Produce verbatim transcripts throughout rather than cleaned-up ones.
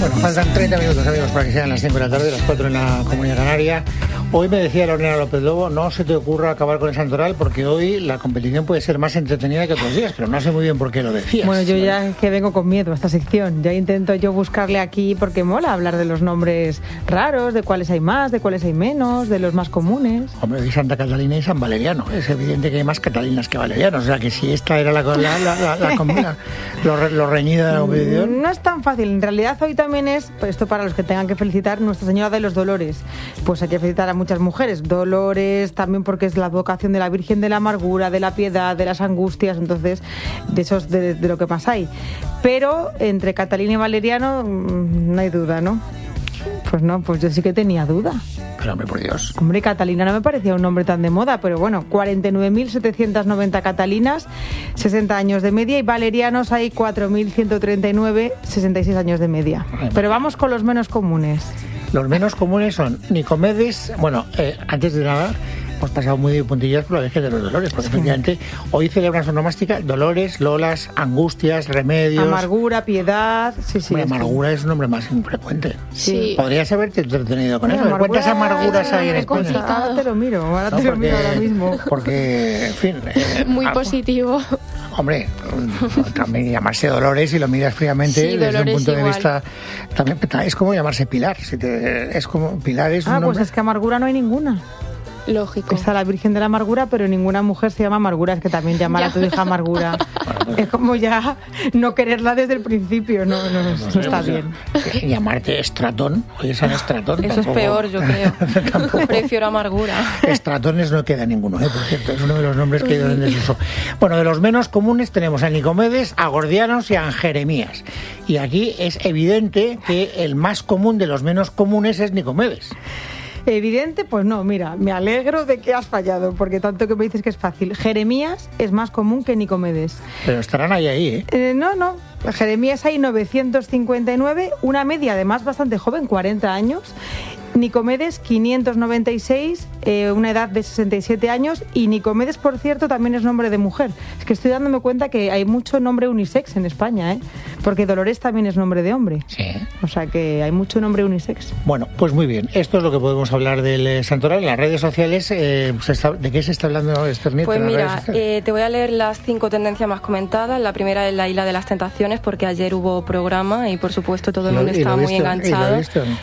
Bueno, faltan treinta minutos, amigos, para que sean las cinco de la tarde, las cuatro en la Comunidad Canaria. Hoy me decía Lorena López Lobo, no se te ocurra acabar con el Santoral porque hoy la competición puede ser más entretenida que otros días, pero no sé muy bien por qué lo decías. Bueno, yo ya que vengo con miedo a esta sección, ya intento yo buscarle aquí porque mola hablar de los nombres raros, de cuáles hay más, de cuáles hay menos, de los más comunes. Hombre, de Santa Catalina y San Valeriano, es evidente que hay más catalinas que valerianos, o sea que si esta era la, la, la, la, la comuna, lo, lo reñida de la competición. No es tan fácil, en realidad hoy también es, pues esto para los que tengan que felicitar, Nuestra Señora de los Dolores, pues hay que felicitar a muchas mujeres, Dolores también porque es la advocación de la Virgen de la Amargura, de la Piedad, de las Angustias, entonces de esos de, de lo que más hay, pero entre Catalina y Valeriano no hay duda, ¿no? Pues no, pues yo sí que tenía duda. Pero hombre, por Dios. Hombre, Catalina no me parecía un nombre tan de moda, pero bueno, cuarenta y nueve mil setecientos noventa Catalinas, sesenta años de media, y valerianos hay cuatro mil ciento treinta y nueve, sesenta y seis años de media. Ay, pero vamos con los menos comunes. Los menos comunes son Nicomedes, bueno, eh, antes de nada, hemos pasado muy de puntillas por la Virgen de los Dolores, porque sí, efectivamente hoy celebran su onomástica Dolores, Lolas, Angustias, Remedios... Amargura, Piedad... Sí, sí. Bueno, amargura sí. Es un nombre más infrecuente. Sí. Podrías haberte entretenido con bueno, eso. ¿Cuántas amarguras hay en España? Ahora te lo miro, ahora no, te porque, lo miro ahora mismo. Porque, en fin... Eh, muy algo, positivo. Hombre, también llamarse Dolores, si lo miras fríamente, sí, desde un punto igual. de vista... También es como llamarse Pilar. Si te, es como Pilar es un Ah, nombre... pues es que amargura no hay ninguna. Lógico. Está la Virgen de la Amargura, pero ninguna mujer se llama Amargura, es que también llamar a tu hija Amargura es como ya no quererla desde el principio, no, no, no, no, no está bien. Llamarte Estratón, oye, San Estratón. Eso tampoco, es peor, yo creo. Tampoco. Prefiero Amargura. Estratones no queda ninguno, ¿eh? Por cierto, es uno de los nombres que he ido en desuso. Bueno, de los menos comunes tenemos a Nicomedes, a Gordianos y a Jeremías. Y aquí es evidente que el más común de los menos comunes es Nicomedes. Evidente, pues no, mira, me alegro de que has fallado, porque tanto que me dices que es fácil. Jeremías es más común que Nicomedes. Pero estarán ahí, ahí, ¿eh? eh no, no. Jeremías hay novecientos cincuenta y nueve, una media además bastante joven, cuarenta años. Nicomedes quinientos noventa y seis, eh, una edad de sesenta y siete años, y Nicomedes, por cierto, también es nombre de mujer. Es que estoy dándome cuenta que hay mucho nombre unisex en España, ¿eh? Porque Dolores también es nombre de hombre. Sí. O sea que hay mucho nombre unisex. Bueno, pues muy bien. Esto es lo que podemos hablar del eh, Santoral. En las redes sociales, eh, se está, ¿de qué se está hablando, Esther Nieto? Pues mira, eh, te voy a leer las cinco tendencias más comentadas. La primera es la Isla de las Tentaciones, porque ayer hubo programa y por supuesto todo el mundo estaba muy enganchado.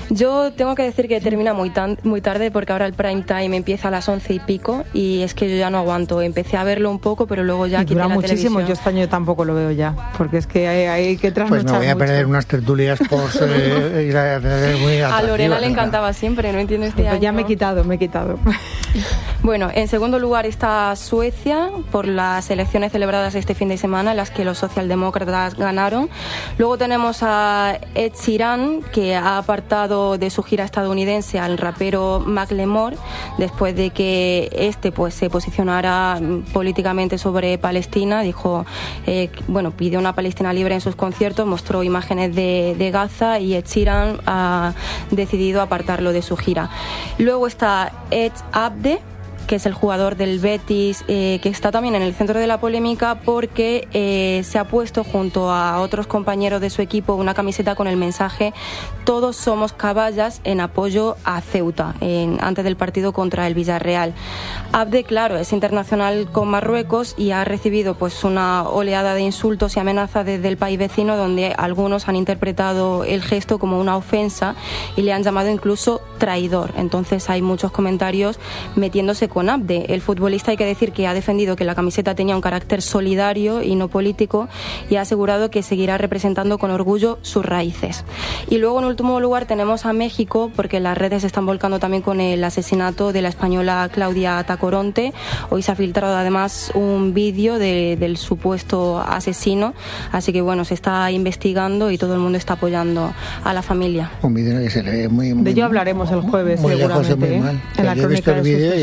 Yo tengo que decir que termina muy, tan, muy tarde, porque ahora el prime time empieza a las once y pico y es que yo ya no aguanto. Empecé a verlo un poco, pero luego ya quité la televisión. Dura muchísimo. Yo este año tampoco lo veo ya, porque es que hay, hay que trasnochar. Pues me voy a mucho. perder unas tertulias post eh, ir a, muy a Lorena le encantaba siempre, no entiendo este pues año. Ya me he quitado, me he quitado. Bueno, en segundo lugar está Suecia, por las elecciones celebradas este fin de semana, en las que los socialdemócratas ganaron. Luego tenemos a Ed Sheeran, que ha apartado de su gira estadounidense al rapero Macklemore, después de que este pues se posicionara políticamente sobre Palestina. Dijo, eh, bueno, pidió una Palestina libre en sus conciertos, mostró imágenes de, de Gaza, y Ed Sheeran ha decidido apartarlo de su gira. Luego está Ed Abde, que es el jugador del Betis, eh, que está también en el centro de la polémica porque eh, se ha puesto junto a otros compañeros de su equipo una camiseta con el mensaje "Todos somos caballas", en apoyo a Ceuta, en, antes del partido contra el Villarreal. Abde, claro, es internacional con Marruecos y ha recibido pues una oleada de insultos y amenazas desde el país vecino, donde algunos han interpretado el gesto como una ofensa y le han llamado incluso traidor. Entonces hay muchos comentarios metiéndose con Abde. El futbolista, hay que decir que ha defendido que la camiseta tenía un carácter solidario y no político, y ha asegurado que seguirá representando con orgullo sus raíces. Y luego, en último lugar, tenemos a México, porque las redes se están volcando también con el asesinato de la española Claudia Tacoronte. Hoy se ha filtrado además un vídeo de, del supuesto asesino, así que bueno, se está investigando y todo el mundo está apoyando a la familia. Un vídeo que se le ve muy, muy... De ello hablaremos el jueves, muy seguramente, lejos, muy ¿eh? mal. En la Yo he visto crónica el de vídeo y sucesos. si,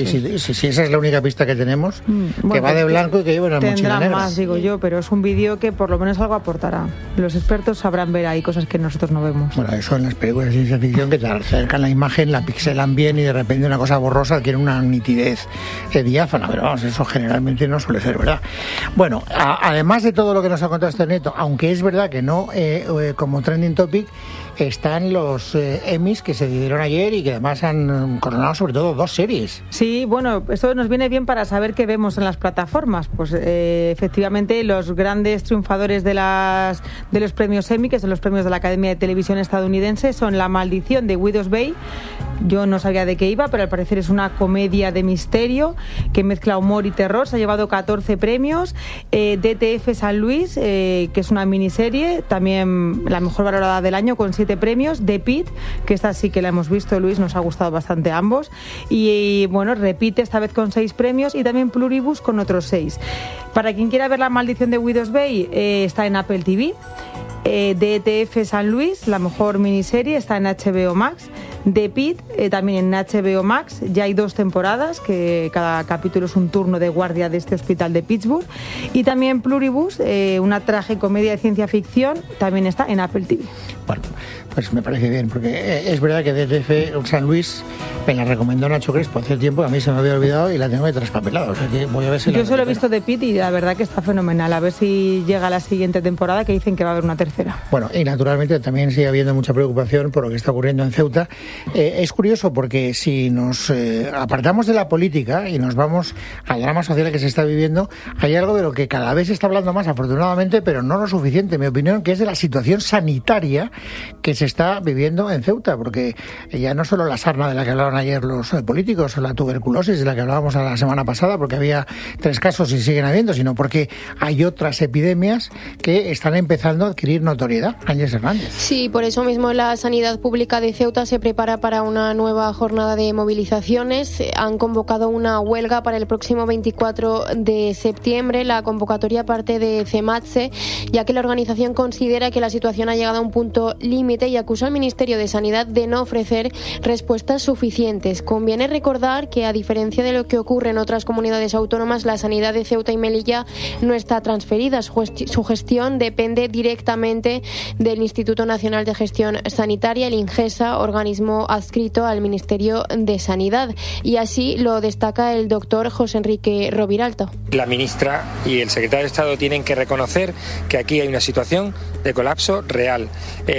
sí, sí, esa es la única pista que tenemos, mm, bueno, que va de blanco y que lleva una mochila negra. Tendrá más, digo yo, pero es un vídeo que por lo menos algo aportará. Los expertos sabrán ver ahí cosas que nosotros no vemos. Bueno, eso en las películas de ciencia ficción, que te acercan la imagen, la pixelan bien y de repente una cosa borrosa adquiere una nitidez eh, diáfana, pero vamos, eso generalmente no suele ser verdad. Bueno, a, además de todo lo que nos ha contado este neto, aunque es verdad que no eh, eh, como trending topic, están los eh, Emmys que se dieron ayer y que además han coronado sobre todo dos series. Sí, bueno, esto nos viene bien para saber qué vemos en las plataformas. Pues eh, efectivamente los grandes triunfadores de las de los premios Emmy, que son los premios de la Academia de Televisión estadounidense, son La Maldición de Widow's Bay. Yo no sabía de qué iba, pero al parecer es una comedia de misterio que mezcla humor y terror. Se ha llevado catorce premios. Eh, D T F San Luis, eh, que es una miniserie, también la mejor valorada del año con siete premios. The Pitt, que esta sí que la hemos visto, Luis, nos ha gustado bastante a ambos. Y, y bueno, repite esta vez con seis premios y también Pluribus con otros seis. Para quien quiera ver La Maldición de Widow's Bay, eh, está en Apple T V. Eh, D T F San Luis, la mejor miniserie, está en H B O Max. The Pitt, eh, también en H B O Max. Ya hay dos temporadas, que cada capítulo es un turno de guardia de este hospital de Pittsburgh. Y también Pluribus, eh, una tragicomedia de ciencia ficción, también está en Apple T V. Bueno, pues me parece bien, porque es verdad que D T F San Luis me la recomendó Nacho Crespo hace tiempo, que a mí se me había olvidado y la tengo de traspapelado. O sea que voy a ver si Yo solo he visto The Pitt y la verdad que está fenomenal. A ver si llega la siguiente temporada, que dicen que va a haber una tercera. Bueno, y naturalmente también sigue habiendo mucha preocupación por lo que está ocurriendo en Ceuta. Eh, es curioso porque si nos eh, apartamos de la política y nos vamos al drama social que se está viviendo, hay algo de lo que cada vez se está hablando más, afortunadamente, pero no lo suficiente, en mi opinión, que es de la situación sanitaria que se está viviendo en Ceuta, porque ya no solo la sarna de la que hablaban ayer los eh, políticos, o la tuberculosis de la que hablábamos la semana pasada, porque había tres casos y siguen habiendo, sino porque hay otras epidemias que están empezando a adquirir notoriedad. Ángeles Hernández. Sí, por eso mismo la sanidad pública de Ceuta se prepara para una nueva jornada de movilizaciones. Han convocado una huelga para el próximo veinticuatro de septiembre. La convocatoria parte de CEMATSE, ya que la organización considera que la situación ha llegado a un punto límite y acusa al Ministerio de Sanidad de no ofrecer respuestas suficientes. Conviene recordar que, a diferencia de lo que ocurre en otras comunidades autónomas, la sanidad de Ceuta y Melilla no está transferida. Su gestión depende directamente del Instituto Nacional de Gestión Sanitaria, el INGESA, organismo adscrito al Ministerio de Sanidad. Y así lo destaca el doctor José Enrique Roviralta. La ministra y el secretario de Estado tienen que reconocer que aquí hay una situación de colapso real.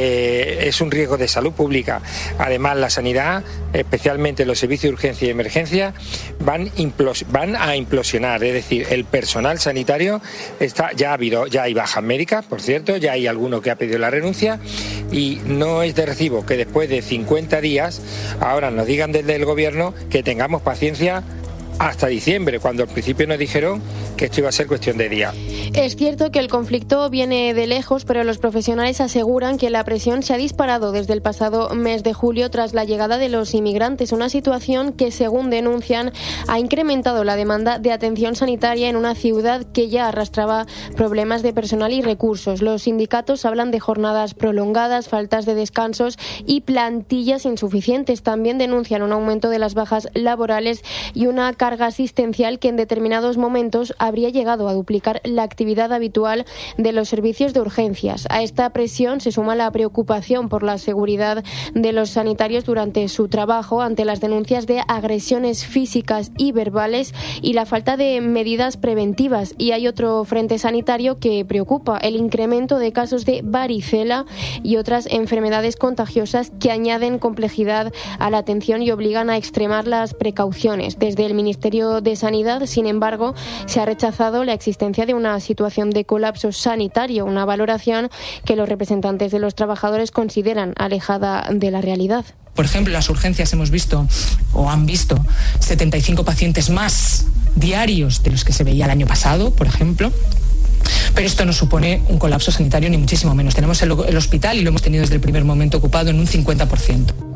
Eh, es un riesgo de salud pública. Además, la sanidad, especialmente los servicios de urgencia y emergencia, van, implos- van a implosionar. Es decir, el personal sanitario está, ya ha habido, ya hay bajas médicas, por cierto, ya hay alguno que ha pedido la renuncia, y no es de recibo que después de cincuenta días ahora nos digan desde el gobierno que tengamos paciencia hasta diciembre, cuando al principio nos dijeron que esto iba a ser cuestión de días. Es cierto que el conflicto viene de lejos, pero los profesionales aseguran que la presión se ha disparado desde el pasado mes de julio tras la llegada de los inmigrantes, una situación que, según denuncian, ha incrementado la demanda de atención sanitaria en una ciudad que ya arrastraba problemas de personal y recursos. Los sindicatos hablan de jornadas prolongadas, faltas de descansos y plantillas insuficientes. También denuncian un aumento de las bajas laborales y una carga asistencial que en determinados momentos habría llegado a duplicar la actividad habitual de los servicios de urgencias. A esta presión se suma la preocupación por la seguridad de los sanitarios durante su trabajo ante las denuncias de agresiones físicas y verbales y la falta de medidas preventivas. Y hay otro frente sanitario que preocupa: el incremento de casos de varicela y otras enfermedades contagiosas que añaden complejidad a la atención y obligan a extremar las precauciones. Desde el Ministerio de Sanidad, sin embargo, se ha rechazado la existencia de una situación de colapso sanitario, una valoración que los representantes de los trabajadores consideran alejada de la realidad. Por ejemplo, en las urgencias hemos visto o han visto setenta y cinco pacientes más diarios de los que se veía el año pasado, por ejemplo. Pero esto no supone un colapso sanitario, ni muchísimo menos. Tenemos el, el hospital, y lo hemos tenido desde el primer momento, ocupado en un cincuenta por ciento.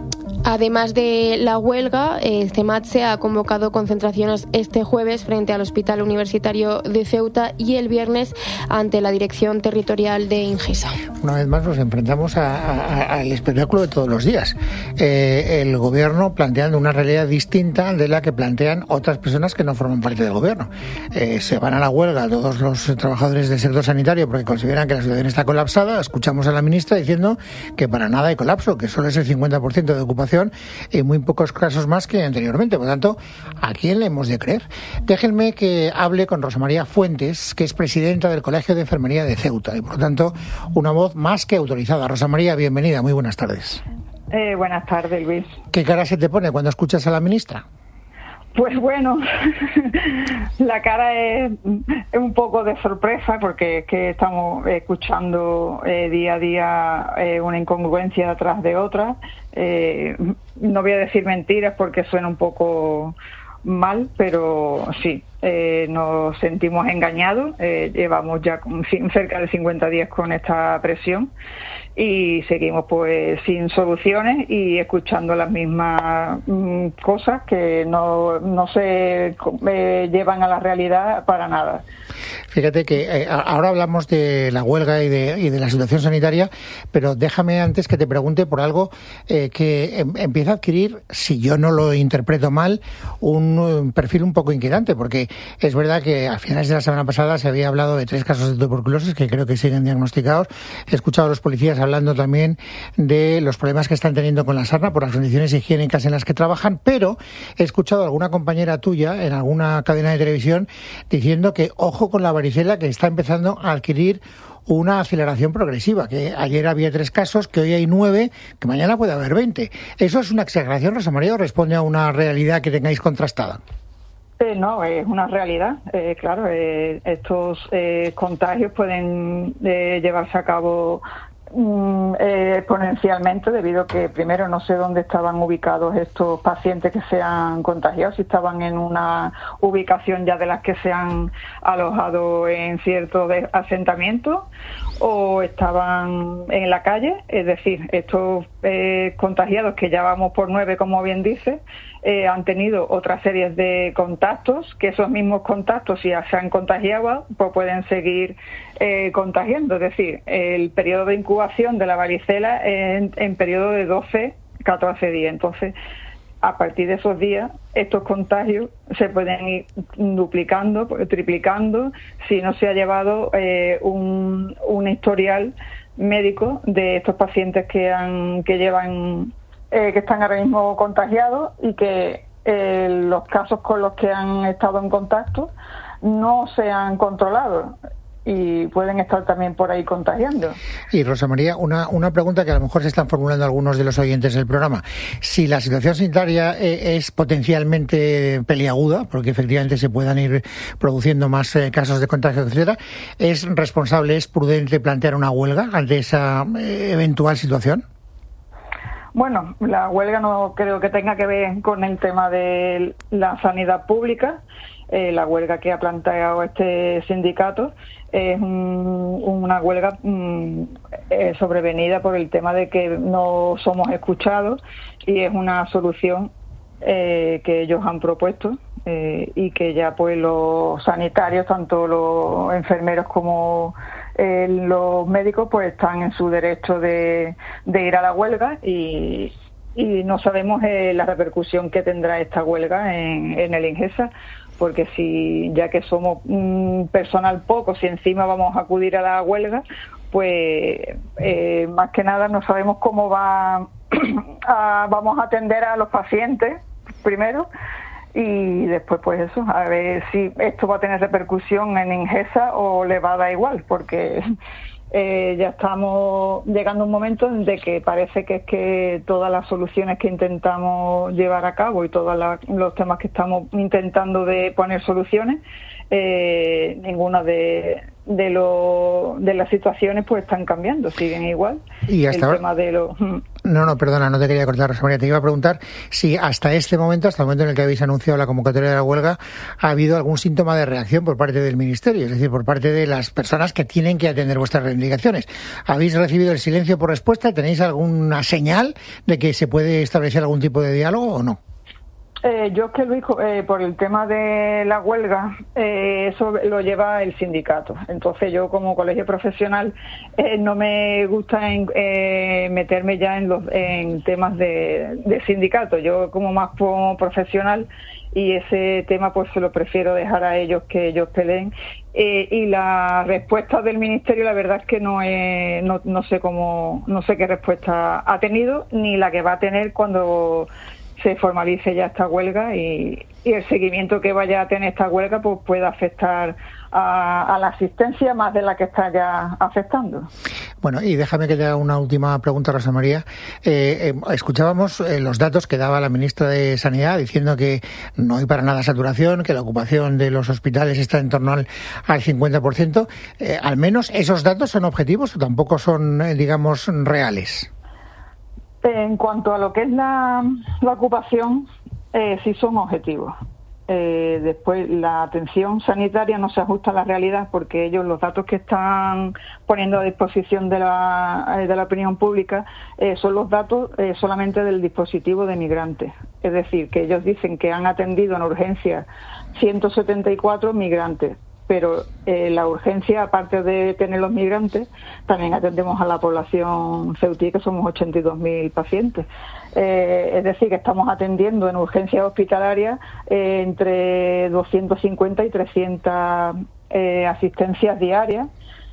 Además de la huelga, eh, CEMATSE ha convocado concentraciones este jueves frente al Hospital Universitario de Ceuta y el viernes ante la Dirección Territorial de Ingesa. Una vez más nos enfrentamos al espectáculo de todos los días. Eh, el gobierno planteando una realidad distinta de la que plantean otras personas que no forman parte del gobierno. Eh, se van a la huelga todos los trabajadores del sector sanitario porque consideran que la situación está colapsada. Escuchamos a la ministra diciendo que para nada hay colapso, que solo es el cincuenta por ciento de ocupación y muy pocos casos más que anteriormente. Por lo tanto, ¿a quién le hemos de creer? Déjenme que hable con Rosa María Fuentes, que es presidenta del Colegio de Enfermería de Ceuta y, por lo tanto, una voz más que autorizada. Rosa María, bienvenida. Muy buenas tardes. Eh, buenas tardes, Luis. ¿Qué cara se te pone cuando escuchas a la ministra? Pues bueno, la cara es, es un poco de sorpresa porque es que estamos escuchando eh, día a día eh, una incongruencia tras de otra. Eh, no voy a decir mentiras porque suena un poco mal, pero sí, eh, nos sentimos engañados. Eh, llevamos ya con, cerca de cincuenta días con esta presión y seguimos pues sin soluciones y escuchando las mismas mm, cosas que no, no se eh, llevan a la realidad para nada. Fíjate que eh, ahora hablamos de la huelga y de, y de la situación sanitaria, pero déjame antes que te pregunte por algo eh, que em, empieza a adquirir, si yo no lo interpreto mal, un, un perfil un poco inquietante, porque es verdad que a finales de la semana pasada se había hablado de tres casos de tuberculosis que creo que siguen diagnosticados. He escuchado a los policías hablando también de los problemas que están teniendo con la sarna por las condiciones higiénicas en las que trabajan, pero he escuchado a alguna compañera tuya en alguna cadena de televisión diciendo que ojo con la varicela, que está empezando a adquirir una aceleración progresiva, que ayer había tres casos, que hoy hay nueve, que mañana puede haber veinte. ¿Eso es una exageración, Rosa María, o responde a una realidad que tengáis contrastada? Eh, no, es una realidad. Eh, claro, eh, estos eh, contagios pueden eh, llevarse a cabo Eh, exponencialmente, debido a que primero no sé dónde estaban ubicados estos pacientes que se han contagiado, si estaban en una ubicación ya de las que se han alojado en ciertos asentamientos o estaban en la calle. Es decir, estos eh, contagiados, que ya vamos por nueve, como bien dice, eh, han tenido otra serie de contactos, que esos mismos contactos, si ya se han contagiado, pues pueden seguir eh, contagiando. Es decir, el periodo de incubación de la varicela es en, en periodo de doce, catorce días. Entonces, a partir de esos días, estos contagios se pueden ir duplicando, triplicando, si no se ha llevado eh, un, un historial médico de estos pacientes que han que llevan eh, que están ahora mismo contagiados y que eh, los casos con los que han estado en contacto no se han controlado y pueden estar también por ahí contagiando. Y Rosa María, una, una pregunta que a lo mejor se están formulando algunos de los oyentes del programa. Si la situación sanitaria eh, es potencialmente peliaguda, porque efectivamente se puedan ir produciendo más eh, casos de contagio, etcétera, ¿es responsable, es prudente plantear una huelga ante esa eh, eventual situación? Bueno, la huelga no creo que tenga que ver con el tema de la sanidad pública. Eh, la huelga que ha planteado este sindicato es un, una huelga mm, eh, sobrevenida por el tema de que no somos escuchados y es una solución eh, que ellos han propuesto eh, y que ya pues los sanitarios, tanto los enfermeros como eh, los médicos, pues están en su derecho de, de ir a la huelga y, y no sabemos eh, la repercusión que tendrá esta huelga en, en el Ingesa. Porque si ya que somos un personal poco, si encima vamos a acudir a la huelga, pues eh, más que nada no sabemos cómo va a, vamos a atender a los pacientes primero y después pues eso, a ver si esto va a tener repercusión en Ingesa o le va a dar igual, porque eh, ya estamos llegando a un momento en de que parece que es que todas las soluciones que intentamos llevar a cabo y todos la, los temas que estamos intentando de poner soluciones, eh, ninguna de, de lo, de las situaciones pues están cambiando, siguen igual. Y hasta el ahora... tema de lo... No, no, perdona, no te quería cortar, Rosa María. Te iba a preguntar si hasta este momento, hasta el momento en el que habéis anunciado la convocatoria de la huelga, ha habido algún síntoma de reacción por parte del Ministerio, es decir, por parte de las personas que tienen que atender vuestras reivindicaciones. ¿Habéis recibido el silencio por respuesta? ¿Tenéis alguna señal de que se puede establecer algún tipo de diálogo o no? Eh, yo es que, Luis, eh, por el tema de la huelga, eh, eso lo lleva el sindicato. Entonces yo, como colegio profesional, eh, no me gusta en, eh, meterme ya en los en temas de, de sindicato. Yo, como más como profesional, y ese tema pues se lo prefiero dejar a ellos, que ellos peleen. Eh, y la respuesta del Ministerio, la verdad es que no, he, no no sé cómo, no sé qué respuesta ha tenido, ni la que va a tener cuando se formalice ya esta huelga, y, y el seguimiento que vaya a tener esta huelga pues pueda afectar a, a la asistencia más de la que está ya afectando. Bueno, y déjame que te haga una última pregunta, Rosa María. Eh, eh, escuchábamos eh, los datos que daba la ministra de Sanidad diciendo que no hay para nada saturación, que la ocupación de los hospitales está en torno al, al cincuenta por ciento. Eh, ¿Al menos esos datos son objetivos o tampoco son, eh, digamos, reales? En cuanto a lo que es la, la ocupación, eh, sí son objetivos. Eh, después, la atención sanitaria no se ajusta a la realidad, porque ellos, los datos que están poniendo a disposición de la, de la opinión pública, eh, son los datos eh, solamente del dispositivo de migrantes. Es decir, que ellos dicen que han atendido en urgencia ciento setenta y cuatro migrantes. Pero eh, la urgencia, aparte de tener los migrantes, también atendemos a la población ceutí, que somos ochenta y dos mil pacientes. Eh, es decir, que estamos atendiendo en urgencias hospitalarias eh, entre doscientas cincuenta y trescientas eh, asistencias diarias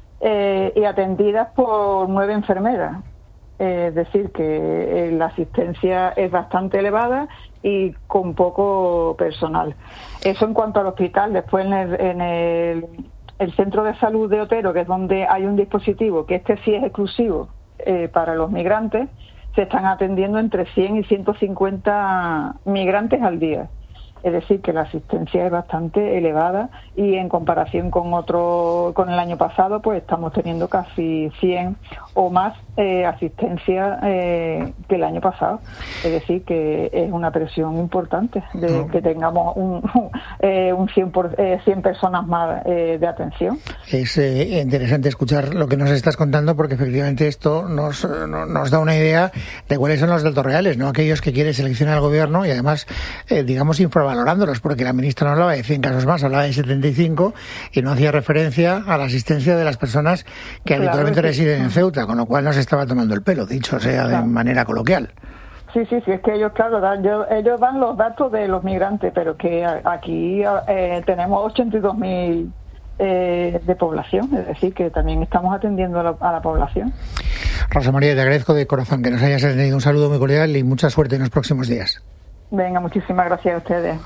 eh, y atendidas por nueve enfermeras. Eh, es decir, que eh, la asistencia es bastante elevada y con poco personal. Eso en cuanto al hospital. Después en el, en el, el centro de salud de Otero, que es donde hay un dispositivo, que este sí es exclusivo eh, para los migrantes, se están atendiendo entre cien y ciento cincuenta migrantes al día. Es decir, que la asistencia es bastante elevada, y en comparación con otro, con el año pasado, pues estamos teniendo casi cien o más eh, asistencia eh, que el año pasado. Es decir, que es una presión importante de no. que tengamos un, eh, un cien, por, eh, cien personas más eh, de atención. Es eh, interesante escuchar lo que nos estás contando, porque efectivamente esto nos, no, nos da una idea de cuáles son los datos reales, no aquellos que quiere seleccionar el gobierno, y además, eh, digamos, infravalorándolos, porque la ministra no hablaba de cien casos más, hablaba de setenta y cinco y no hacía referencia a la asistencia de las personas que claro, habitualmente sí. residen en Ceuta, con lo cual no se estaba tomando el pelo, dicho sea claro. de manera coloquial. Sí, sí, sí, es que ellos, claro, dan, yo, ellos dan los datos de los migrantes, pero que aquí eh, tenemos ochenta y dos mil eh, de población, es decir, que también estamos atendiendo a la, a la población. Rosa María, te agradezco de corazón que nos hayas atendido. Un saludo muy cordial y mucha suerte en los próximos días. Venga, muchísimas gracias a ustedes.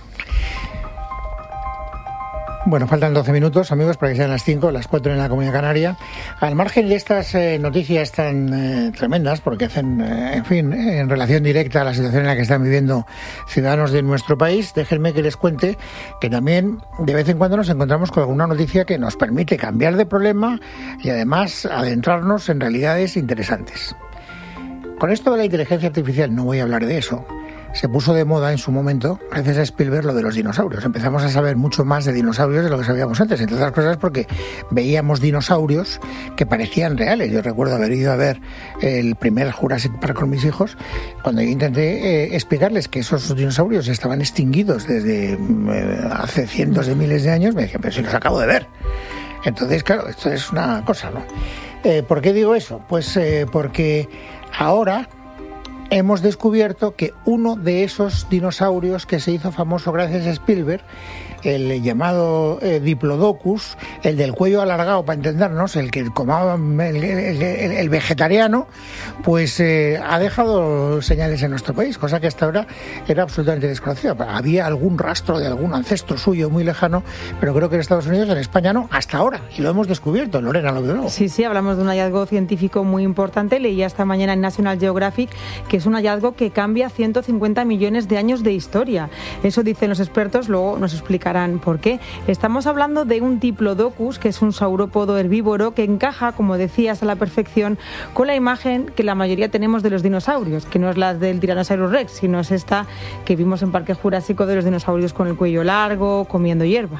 Bueno, faltan doce minutos, amigos, para que sean las cinco, las cuatro en la Comunidad Canaria. Al margen de estas eh, noticias tan eh, tremendas, porque hacen, eh, en fin, eh, en relación directa a la situación en la que están viviendo ciudadanos de nuestro país, déjenme que les cuente que también de vez en cuando nos encontramos con alguna noticia que nos permite cambiar de problema y además adentrarnos en realidades interesantes. Con esto de la inteligencia artificial no voy a hablar de eso. Se puso de moda en su momento, gracias a Spielberg, lo de los dinosaurios. Empezamos a saber mucho más de dinosaurios de lo que sabíamos antes, entre otras cosas porque veíamos dinosaurios que parecían reales. Yo recuerdo haber ido a ver el primer Jurassic Park con mis hijos, cuando yo intenté eh, explicarles que esos dinosaurios estaban extinguidos desde eh, hace cientos de miles de años, me decían, pero si los acabo de ver. Entonces, claro, esto es una cosa, ¿no? Eh, ¿Por qué digo eso? Pues eh, porque ahora hemos descubierto que uno de esos dinosaurios que se hizo famoso gracias a Spielberg, el llamado eh, Diplodocus, el del cuello alargado, para entendernos, el que comaba el, el, el, el vegetariano, pues eh, ha dejado señales en nuestro país, cosa que hasta ahora era absolutamente desconocida. Había algún rastro de algún ancestro suyo muy lejano, pero creo que en Estados Unidos, en España no, hasta ahora, y lo hemos descubierto. Lorena, lo veo. Sí, sí, hablamos de un hallazgo científico muy importante. Leía esta mañana en National Geographic que es un hallazgo que cambia ciento cincuenta millones de años de historia. Eso dicen los expertos, luego nos explicarán por qué. Estamos hablando de un Diplodocus, que es un saurópodo herbívoro que encaja, como decías, a la perfección con la imagen que la mayoría tenemos de los dinosaurios, que no es la del Tyrannosaurus Rex, sino es esta que vimos en Parque Jurásico de los dinosaurios con el cuello largo, comiendo hierba.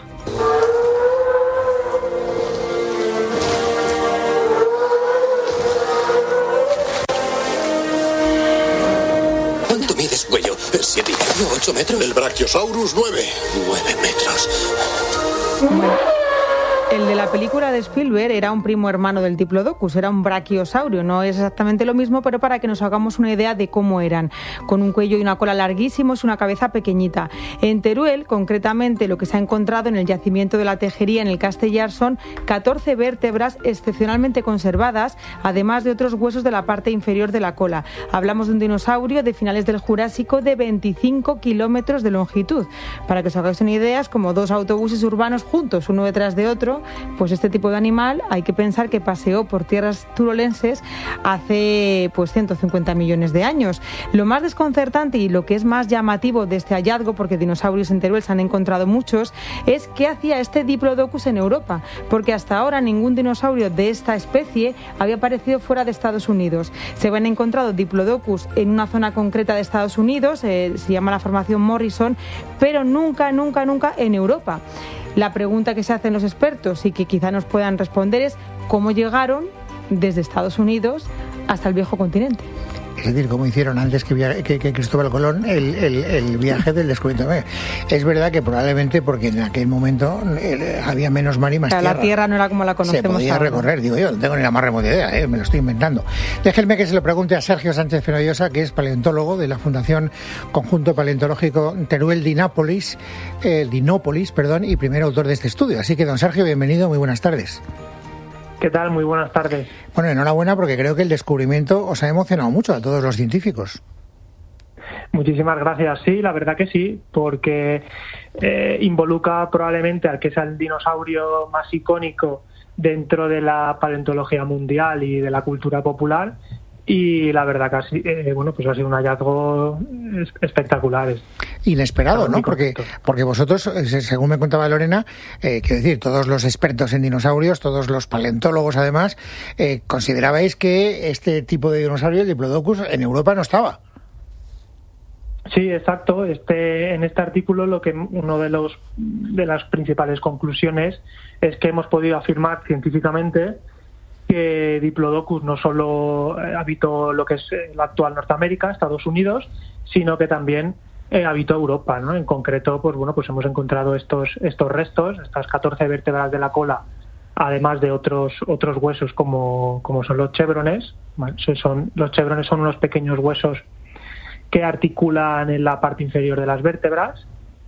¿Cuánto mides, cuello? ¿Siete y medio, ocho metros? El Brachiosaurus, nueve. Nueve metros. Bueno, el de la película de Spielberg era un primo hermano del Diplodocus, era un brachiosaurio, no es exactamente lo mismo, pero para que nos hagamos una idea de cómo eran, con un cuello y una cola larguísimos y una cabeza pequeñita. En Teruel, concretamente, lo que se ha encontrado en el yacimiento de la Tejería en el Castellar son catorce vértebras excepcionalmente conservadas, además de otros huesos de la parte inferior de la cola. Hablamos de un dinosaurio de finales del Jurásico de veinticinco kilómetros de longitud. Para que os hagáis una idea, es como dos autobuses urbanos juntos, uno detrás de otro. Pues este tipo de animal hay que pensar que paseó por tierras turolenses hace pues ciento cincuenta millones de años. Lo más desconcertante y lo que es más llamativo de este hallazgo, porque dinosaurios en Teruel se han encontrado muchos, es qué hacía este Diplodocus en Europa, porque hasta ahora ningún dinosaurio de esta especie había aparecido fuera de Estados Unidos. Se habían encontrado Diplodocus en una zona concreta de Estados Unidos, eh, se llama la formación Morrison, pero nunca, nunca, nunca en Europa. La pregunta que se hacen los expertos y que quizá nos puedan responder es ¿cómo llegaron desde Estados Unidos hasta el viejo continente? Es decir, como hicieron antes que, via- que, que Cristóbal Colón el, el, el viaje del descubrimiento. Es verdad que probablemente porque en aquel momento eh, había menos mar y más o sea, tierra. La tierra no era como la conocemos Se podía ahora. recorrer, digo yo, no tengo ni la más remota idea, eh, me lo estoy inventando. Déjenme que se lo pregunte a Sergio Sánchez Fenollosa, que es paleontólogo de la Fundación Conjunto Paleontológico Teruel Dinápolis, eh, Dinópolis, perdón, y primer autor de este estudio. Así que, don Sergio, bienvenido, muy buenas tardes. ¿Qué tal? Muy buenas tardes. Bueno, enhorabuena porque creo que el descubrimiento os ha emocionado mucho a todos los científicos. Muchísimas gracias. Sí, la verdad que sí, porque eh, involucra probablemente al que es el dinosaurio más icónico dentro de la paleontología mundial y de la cultura popular. Y la verdad que así, eh, bueno, pues ha sido un hallazgo espectacular. Inesperado, ¿no? Porque, porque vosotros, según me contaba Lorena, eh, quiero decir, todos los expertos en dinosaurios, todos los paleontólogos además, eh, considerabais que este tipo de dinosaurio, el Diplodocus, en Europa no estaba. Sí, exacto. Este, en este artículo, lo que uno de los de las principales conclusiones es que hemos podido afirmar científicamente que Diplodocus no solo habitó lo que es la actual Norteamérica, Estados Unidos, sino que también eh, habitó Europa, ¿no? En concreto, pues bueno, pues hemos encontrado estos estos restos, estas catorce vértebras de la cola, además de otros otros huesos como, como son los chevrones. Bueno, son, los chevrones son unos pequeños huesos que articulan en la parte inferior de las vértebras.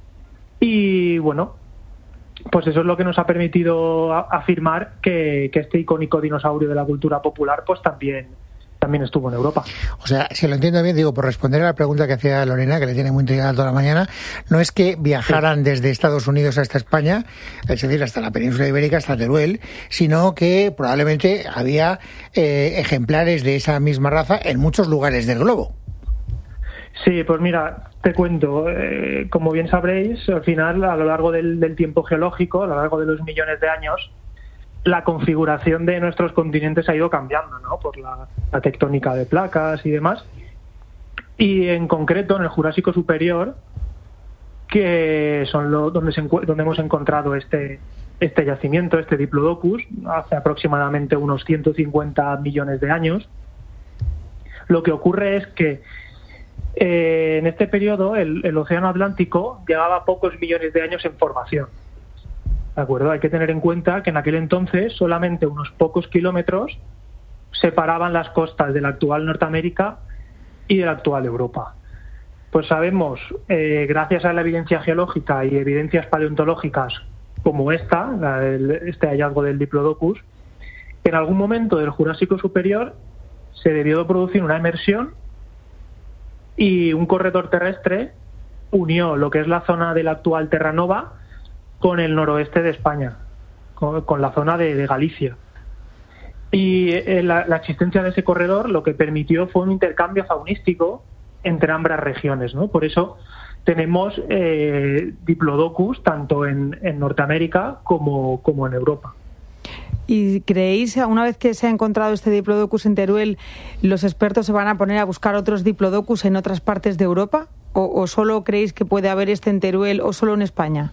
Y bueno, pues eso es lo que nos ha permitido a, afirmar que, que este icónico dinosaurio de la cultura popular pues también, también estuvo en Europa. O sea, si lo entiendo bien, digo, por responder a la pregunta que hacía Lorena, que le tiene muy intrigada toda la mañana, no es que viajaran sí. desde Estados Unidos hasta España, es decir, hasta la península ibérica, hasta Teruel, sino que probablemente había eh, ejemplares de esa misma raza en muchos lugares del globo. Sí, pues mira, te cuento, eh, como bien sabréis, al final, a lo largo del, del tiempo geológico, a lo largo de los millones de años, la configuración de nuestros continentes ha ido cambiando, ¿no? Por la, la tectónica de placas y demás. Y en concreto, en el Jurásico Superior, que son lo, donde, se, donde hemos encontrado este, este yacimiento, este Diplodocus, hace aproximadamente unos ciento cincuenta millones de años, lo que ocurre es que Eh, en este periodo el, el océano Atlántico llevaba pocos millones de años en formación. ¿De acuerdo? Hay que tener en cuenta que en aquel entonces solamente unos pocos kilómetros separaban las costas de la actual Norteamérica y de la actual Europa. Pues sabemos, eh, gracias a la evidencia geológica y evidencias paleontológicas como esta, la, el, este hallazgo del Diplodocus, que en algún momento del Jurásico Superior se debió de producir una emersión y un corredor terrestre unió lo que es la zona de la actual Terranova con el noroeste de España, con, con la zona de, de Galicia. Y eh, la, la existencia de ese corredor lo que permitió fue un intercambio faunístico entre ambas regiones, ¿no? Por eso tenemos eh, diplodocus tanto en, en Norteamérica como, como en Europa. ¿Y creéis, una vez que se ha encontrado este diplodocus en Teruel, los expertos se van a poner a buscar otros diplodocus en otras partes de Europa? ¿O, o solo creéis que puede haber este en Teruel o solo en España?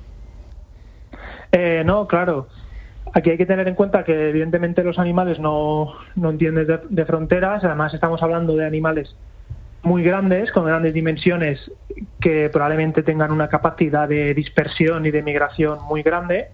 Eh, no, claro. Aquí hay que tener en cuenta que evidentemente los animales no, no entienden de, de fronteras. Además estamos hablando de animales muy grandes, con grandes dimensiones, que probablemente tengan una capacidad de dispersión y de migración muy grande.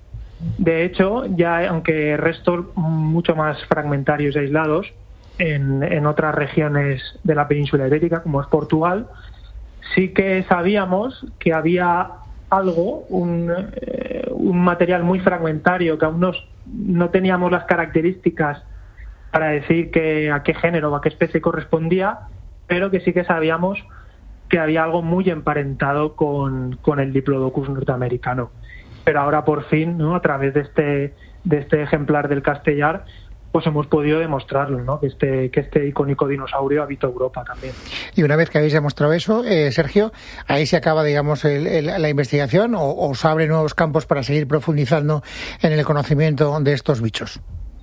De hecho, ya aunque restos mucho más fragmentarios y aislados en, en otras regiones de la península ibérica, como es Portugal, sí que sabíamos que había algo, un, eh, un material muy fragmentario que aún no, no teníamos las características para decir que, a qué género o a qué especie correspondía, pero que sí que sabíamos que había algo muy emparentado con, con el Diplodocus norteamericano. Pero ahora por fin, ¿no?, a través de este de este ejemplar del Castellar, pues hemos podido demostrarlo, ¿no?, que este que este icónico dinosaurio habita Europa también. Y una vez que habéis demostrado eso, eh, Sergio, ahí se acaba, digamos, el, el, la investigación, o, o se abren nuevos campos para seguir profundizando en el conocimiento de estos bichos.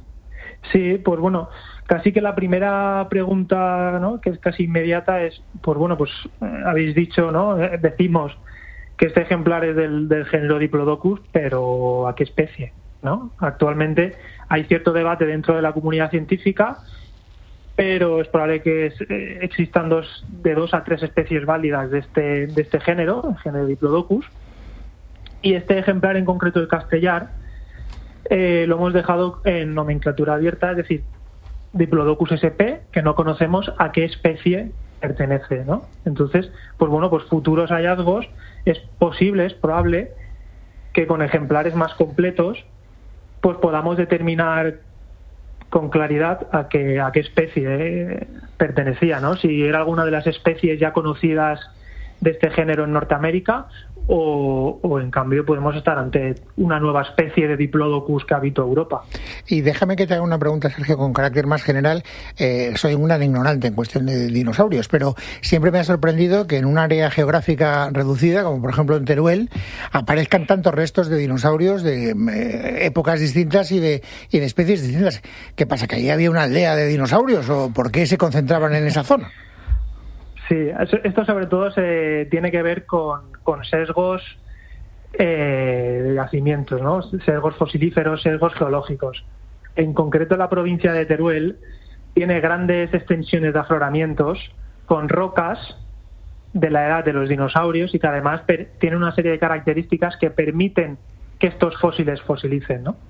Sí, pues bueno, casi que la primera pregunta, ¿no?, que es casi inmediata, es, pues bueno, pues eh, habéis dicho, ¿no?, eh, decimos que este ejemplar es del, del género Diplodocus, pero ¿a qué especie?, ¿no? Actualmente hay cierto debate dentro de la comunidad científica, pero es probable que es, eh, existan dos, de dos a tres especies válidas de este, de este género, el género Diplodocus, y este ejemplar en concreto, el Castellar, eh, lo hemos dejado en nomenclatura abierta, es decir, Diplodocus sp, que no conocemos a qué especie pertenece, ¿no? Entonces, pues bueno, pues futuros hallazgos, es posible, es probable que con ejemplares más completos pues podamos determinar con claridad a qué a qué especie pertenecía, ¿no? Si era alguna de las especies ya conocidas de este género en Norteamérica, o, o en cambio podemos estar ante una nueva especie de Diplodocus que habita Europa. Y déjame que te haga una pregunta, Sergio, con carácter más general. Eh, soy un gran ignorante en cuestión de dinosaurios, pero siempre me ha sorprendido que en un área geográfica reducida, como por ejemplo en Teruel, aparezcan tantos restos de dinosaurios de eh, épocas distintas y de, y de especies distintas. ¿Qué pasa, que allí había una aldea de dinosaurios, o por qué se concentraban en esa zona? Sí, esto sobre todo se tiene que ver con, con sesgos eh, de yacimientos, ¿no? Sesgos fosilíferos, sesgos geológicos. En concreto, la provincia de Teruel tiene grandes extensiones de afloramientos con rocas de la edad de los dinosaurios y que además per- tiene una serie de características que permiten que estos fósiles fosilicen, ¿no?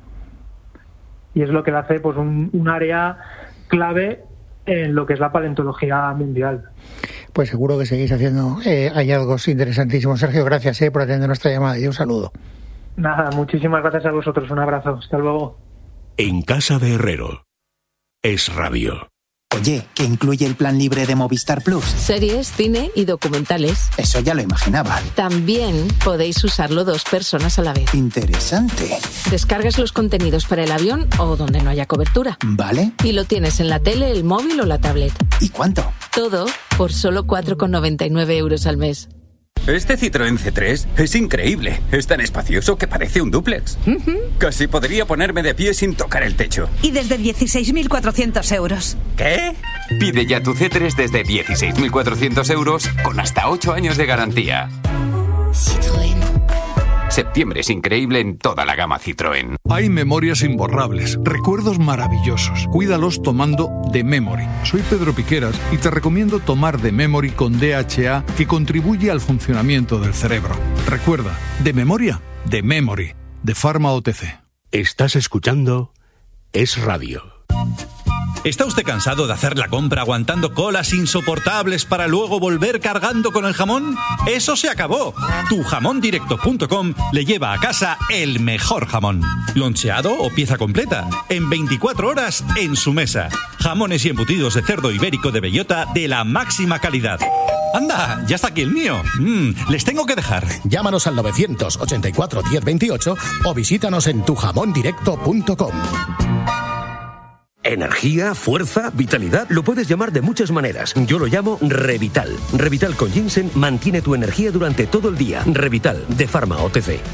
Y es lo que le hace, pues, un, un área clave en lo que es la paleontología mundial. Pues seguro que seguís haciendo eh, hallazgos interesantísimos. Sergio, gracias eh, por atender nuestra llamada y un saludo. Nada, muchísimas gracias a vosotros. Un abrazo. Hasta luego. En casa de Herrero. Es Radio. Oye, ¿qué incluye el plan libre de Movistar Plus? Series, cine y documentales. Eso ya lo imaginaba. También podéis usarlo dos personas a la vez. Interesante. Descargas los contenidos para el avión o donde no haya cobertura. Vale. Y lo tienes en la tele, el móvil o la tablet. ¿Y cuánto? Todo por solo cuatro con noventa y nueve euros al mes. Este Citroën C tres es increíble. Es tan espacioso que parece un dúplex. Uh-huh. Casi podría ponerme de pie sin tocar el techo. Y desde dieciséis mil cuatrocientos euros. ¿Qué? Pide ya tu C tres desde dieciséis mil cuatrocientos euros con hasta ocho años de garantía. Citroën. Septiembre es increíble en toda la gama Citroën. Hay memorias imborrables, recuerdos maravillosos. Cuídalos tomando The Memory. Soy Pedro Piqueras y te recomiendo tomar The Memory con D H A, que contribuye al funcionamiento del cerebro. Recuerda, de memoria, The Memory, de Pharma O T C. Estás escuchando Es Radio. ¿Está usted cansado de hacer la compra aguantando colas insoportables para luego volver cargando con el jamón? ¡Eso se acabó! tu jamón directo punto com le lleva a casa el mejor jamón. Loncheado o pieza completa, en veinticuatro horas en su mesa. Jamones y embutidos de cerdo ibérico de bellota de la máxima calidad. ¡Anda! ¡Ya está aquí el mío! Mm, les tengo que dejar. Llámanos al novecientos ochenta y cuatro diez veintiocho o visítanos en tu jamón directo punto com. energía, fuerza, vitalidad. Lo puedes llamar de muchas maneras. Yo lo llamo Revital. Revital con ginseng mantiene tu energía durante todo el día. Revital, de Pharma O T C.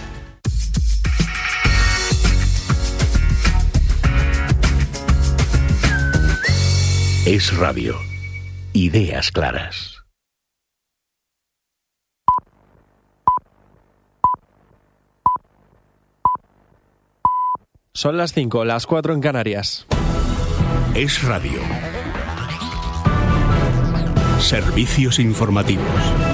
Es Radio. Ideas claras. Son las cinco, las cuatro en Canarias. Es Radio. Servicios informativos.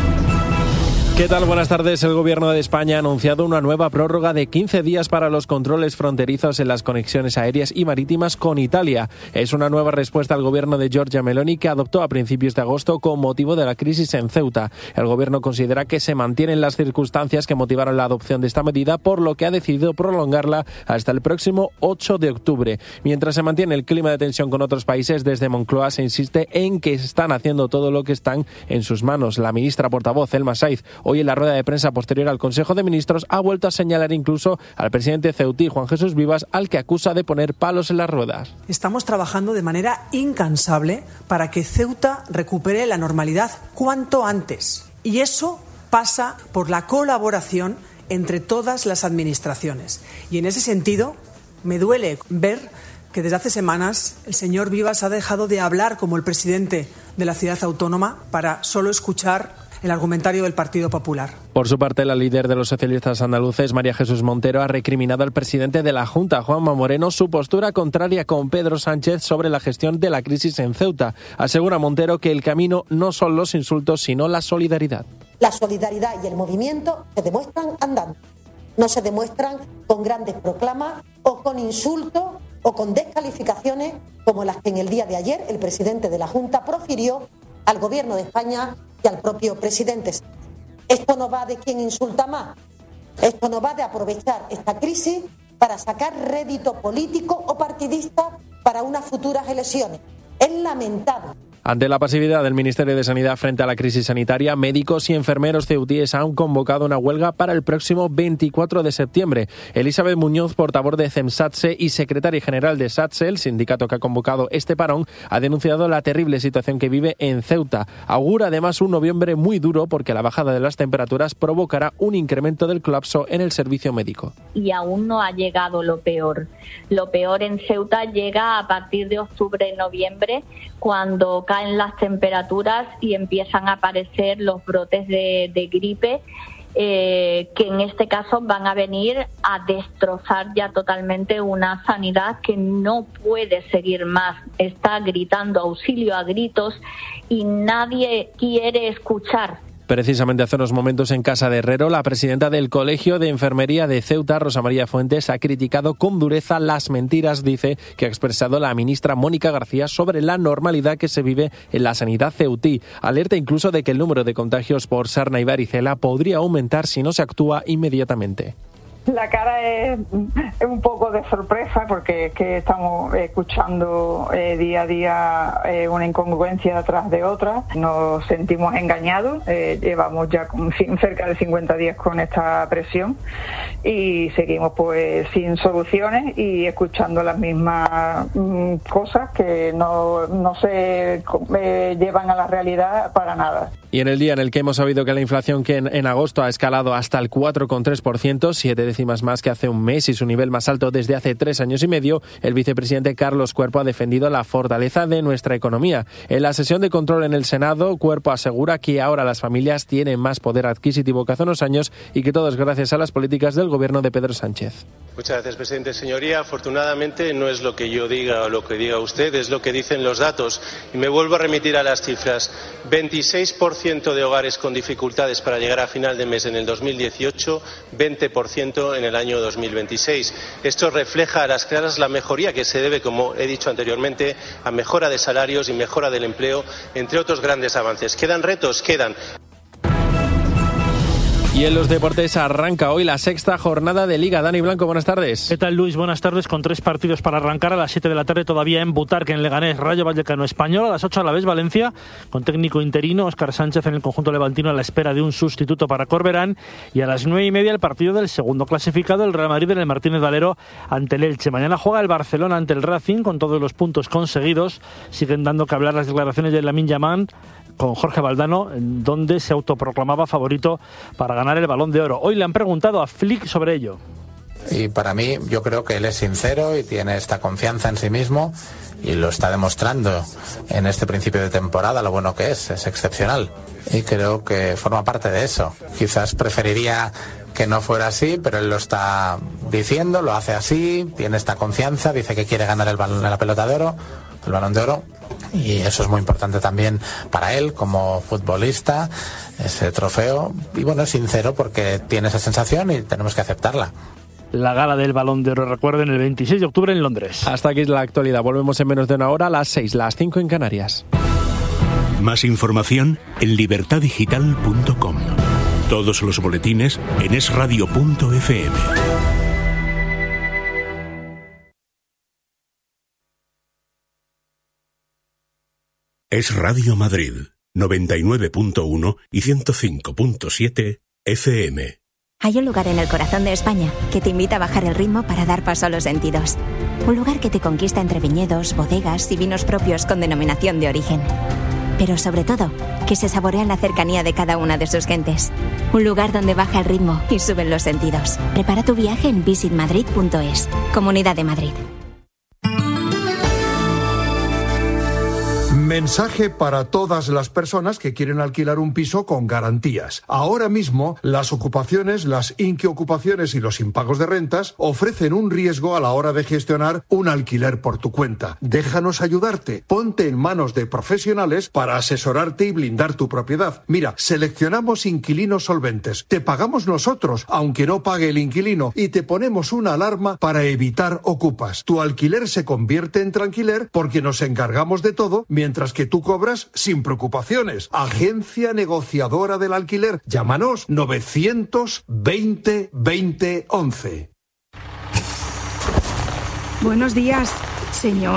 ¿Qué tal? Buenas tardes. El Gobierno de España ha anunciado una nueva prórroga de quince días para los controles fronterizos en las conexiones aéreas y marítimas con Italia. Es una nueva respuesta al Gobierno de Giorgia Meloni, que adoptó a principios de agosto con motivo de la crisis en Ceuta. El Gobierno considera que se mantienen las circunstancias que motivaron la adopción de esta medida, por lo que ha decidido prolongarla hasta el próximo ocho de octubre. Mientras se mantiene el clima de tensión con otros países, desde Moncloa se insiste en que están haciendo todo lo que están en sus manos. La ministra portavoz, Elma Saiz, hoy en la rueda de prensa posterior al Consejo de Ministros ha vuelto a señalar incluso al presidente ceutí, Juan Jesús Vivas, al que acusa de poner palos en las ruedas. Estamos trabajando de manera incansable para que Ceuta recupere la normalidad cuanto antes. Y eso pasa por la colaboración entre todas las administraciones. Y en ese sentido, me duele ver que desde hace semanas el señor Vivas ha dejado de hablar como el presidente de la ciudad autónoma para solo escuchar el argumentario del Partido Popular. Por su parte, la líder de los socialistas andaluces, María Jesús Montero, ha recriminado al presidente de la Junta, Juanma Moreno, su postura contraria con Pedro Sánchez sobre la gestión de la crisis en Ceuta. Asegura Montero que el camino no son los insultos, sino la solidaridad. La solidaridad y el movimiento se demuestran andando. No se demuestran con grandes proclamas o con insultos o con descalificaciones como las que en el día de ayer el presidente de la Junta profirió al Gobierno de España y al propio presidente. Esto no va de quién insulta más. Esto no va de aprovechar esta crisis para sacar rédito político o partidista para unas futuras elecciones. Es lamentable. Ante la pasividad del Ministerio de Sanidad frente a la crisis sanitaria, médicos y enfermeros ceutíes han convocado una huelga para el próximo veinticuatro de septiembre. Elizabeth Muñoz, portavoz de CEMSATSE y secretaria general de SATSE, el sindicato que ha convocado este parón, ha denunciado la terrible situación que vive en Ceuta. Augura además un noviembre muy duro porque la bajada de las temperaturas provocará un incremento del colapso en el servicio médico. Y aún no ha llegado lo peor. Lo peor en Ceuta llega a partir de octubre, noviembre, cuando caen las temperaturas y empiezan a aparecer los brotes de, de gripe, eh, que en este caso van a venir a destrozar ya totalmente una sanidad que no puede seguir más. Está gritando auxilio a gritos y nadie quiere escuchar. Precisamente hace unos momentos en Casa de Herrero, la presidenta del Colegio de Enfermería de Ceuta, Rosa María Fuentes, ha criticado con dureza las mentiras, dice, que ha expresado la ministra Mónica García sobre la normalidad que se vive en la sanidad ceutí. Alerta incluso de que el número de contagios por sarna y varicela podría aumentar si no se actúa inmediatamente. La cara es, es un poco de sorpresa porque es que estamos escuchando eh, día a día eh, una incongruencia tras de otra. Nos sentimos engañados, eh, llevamos ya con, cerca de cincuenta días con esta presión y seguimos pues sin soluciones y escuchando las mismas mm, cosas que no, no se eh, llevan a la realidad para nada. Y en el día en el que hemos sabido que la inflación que en, en agosto ha escalado hasta el cuatro coma tres por ciento, siete décimas más que hace un mes y su nivel más alto desde hace tres años y medio, el vicepresidente Carlos Cuerpo ha defendido la fortaleza de nuestra economía. En la sesión de control en el Senado, Cuerpo asegura que ahora las familias tienen más poder adquisitivo que hace unos años y que todo es gracias a las políticas del gobierno de Pedro Sánchez. Muchas gracias, presidente. Señoría, afortunadamente no es lo que yo diga o lo que diga usted, es lo que dicen los datos. Y me vuelvo a remitir a las cifras. veintiséis por ciento de hogares con dificultades para llegar a final de mes en el dos mil dieciocho, veinte por ciento en el año dos mil veintiséis. Esto refleja a las claras la mejoría que se debe, como he dicho anteriormente, a mejora de salarios y mejora del empleo, entre otros grandes avances. ¿Quedan retos? Quedan. Y Y en los deportes arranca hoy la sexta jornada de Liga. Dani Blanco, buenas tardes. ¿Qué tal, Luis? Buenas tardes, con tres partidos para arrancar a las siete de la tarde todavía en Butarque, en Leganés, Rayo Vallecano Español, a las ocho a la vez Valencia, con técnico interino Óscar Sánchez en el conjunto levantino a la espera de un sustituto para Corberán, y a las nueve y media el partido del segundo clasificado, el Real Madrid en el Martínez Valero ante el Elche. Mañana juega el Barcelona ante el Racing con todos los puntos conseguidos. Siguen dando que hablar las declaraciones de Lamine Yamal con Jorge Valdano, en donde se autoproclamaba favorito para ganar el Balón de Oro. Hoy le han preguntado a Flick sobre ello. Y para mí, yo creo que él es sincero y tiene esta confianza en sí mismo y lo está demostrando en este principio de temporada. Lo bueno que es, es excepcional y creo que forma parte de eso. Quizás preferiría que no fuera así, pero él lo está diciendo, lo hace así, tiene esta confianza, dice que quiere ganar el balón, la pelota de oro, el Balón de Oro, y eso es muy importante también para él como futbolista, ese trofeo, y bueno, es sincero porque tiene esa sensación y tenemos que aceptarla. La gala del Balón de Oro, recuerden, el veintiséis de octubre en Londres. Hasta aquí es la actualidad. Volvemos en menos de una hora, a las seis, las cinco en Canarias. Más información en libertad digital punto com. Todos los boletines en es radio punto efe eme. Es Radio Madrid, noventa y nueve punto uno y ciento cinco punto siete efe eme. Hay un lugar en el corazón de España que te invita a bajar el ritmo para dar paso a los sentidos. Un lugar que te conquista entre viñedos, bodegas y vinos propios con denominación de origen. Pero sobre todo, que se saborea en la cercanía de cada una de sus gentes. Un lugar donde baja el ritmo y suben los sentidos. Prepara tu viaje en visit madrid punto es. Comunidad de Madrid. Mensaje para todas las personas que quieren alquilar un piso con garantías. Ahora mismo, las ocupaciones, las inquiocupaciones y los impagos de rentas ofrecen un riesgo a la hora de gestionar un alquiler por tu cuenta. Déjanos ayudarte. Ponte en manos de profesionales para asesorarte y blindar tu propiedad. Mira, seleccionamos inquilinos solventes. Te pagamos nosotros, aunque no pague el inquilino, y te ponemos una alarma para evitar ocupas. Tu alquiler se convierte en tranquiler porque nos encargamos de todo mientras que tú cobras sin preocupaciones. Agencia negociadora del alquiler. Llámanos novecientos veinte veinte once. Buenos días, señor.